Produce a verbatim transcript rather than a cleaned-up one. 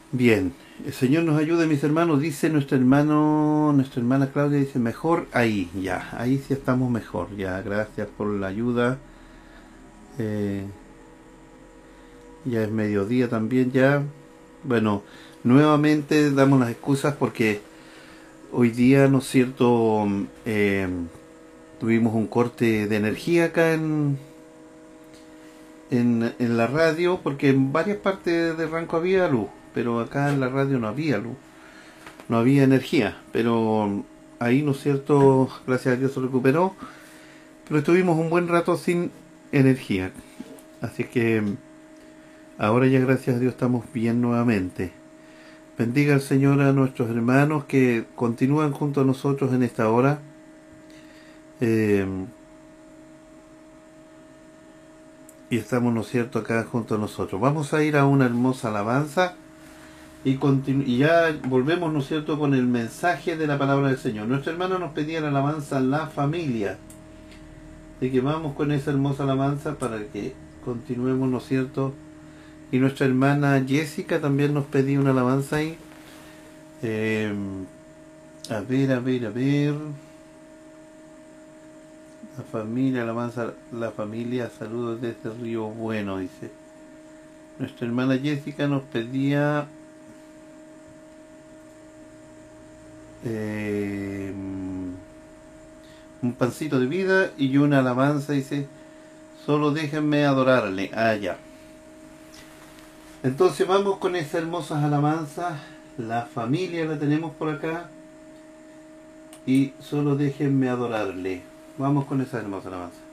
Bien, el Señor nos ayude, mis hermanos, dice nuestro hermano, nuestra hermana Claudia, dice mejor ahí, ya, ahí sí estamos mejor, ya, gracias por la ayuda. Eh, ya es mediodía también, ya. Bueno, nuevamente damos las excusas porque hoy día, ¿no es cierto? Eh, tuvimos un corte de energía acá en, en, en la radio, porque en varias partes de Ranco había luz, pero acá en la radio no había luz, no había energía, pero ahí, ¿no es cierto? Gracias a Dios se recuperó, pero estuvimos un buen rato sin energía, así que ahora ya gracias a Dios estamos bien nuevamente. Bendiga el Señor a nuestros hermanos que continúan junto a nosotros en esta hora. Eh, y estamos, ¿no es cierto?, acá junto a nosotros. Vamos a ir a una hermosa alabanza y, y ya volvemos, ¿no es cierto?, con el mensaje de la palabra del Señor. Nuestra hermana nos pedía la alabanza La Familia. Así que vamos con esa hermosa alabanza para que continuemos, ¿no es cierto? Y nuestra hermana Jessica también nos pedía una alabanza ahí. Eh, a ver, a ver, a ver. La familia, alabanza, la familia, saludos desde Río Bueno, dice. Nuestra hermana Jessica nos pedía eh, un pancito de vida y una alabanza, dice. Solo déjenme adorarle. Ah, ya. Entonces vamos con esas hermosas alabanzas. La familia la tenemos por acá. Y solo déjenme adorarle. Vamos con esa hermosa alabanza.